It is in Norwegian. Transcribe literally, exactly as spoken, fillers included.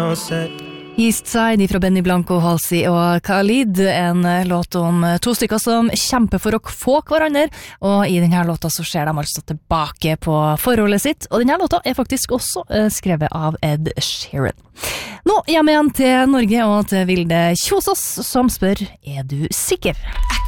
set. East Side fra Benny Blanco, Halsey og Khalid, en låt om to stykker som kjemper for å få hverandre, og i denne låta så ser de altså tilbake på forholdet sitt, og denne låta er faktisk også skrevet av Ed Sheeran. Nå hjem igjen til Norge og til Vilde Kjosås, som spør, er du sikker?